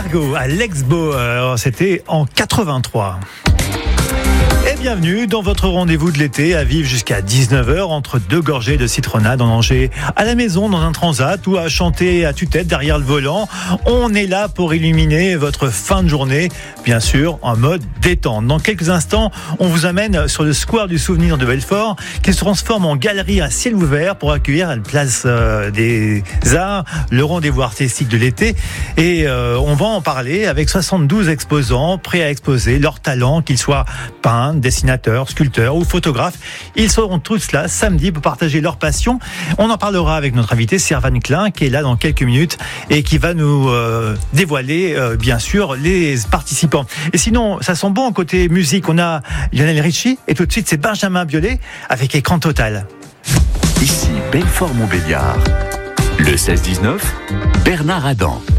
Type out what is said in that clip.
Glasgow à l'Expo. C'était en 83. Et bienvenue dans votre rendez-vous de l'été à vivre jusqu'à 19h entre deux gorgées de citronnade en Angers, à la maison, dans un transat ou à chanter à tue-tête derrière le volant. On est là pour illuminer votre fin de journée, bien sûr en mode détente. Dans quelques instants, on vous amène sur le square du souvenir de Belfort qui se transforme en galerie à ciel ouvert pour accueillir la place des arts, le rendez-vous artistique de l'été. Et on va en parler avec 72 exposants prêts à exposer leurs talents, qu'ils soient peintres, dessinateurs, sculpteurs ou photographes. Ils seront tous là samedi pour partager leur passion. On en parlera avec notre invité Servan Klein qui est là dans quelques minutes et qui va nous dévoiler bien sûr les participants. Et sinon, ça sent bon côté musique. On a Lionel Richie et tout de suite c'est Benjamin Biolay avec Écran Total. Ici Belfort-Montbéliard. Le 16-19, Bernard Adam.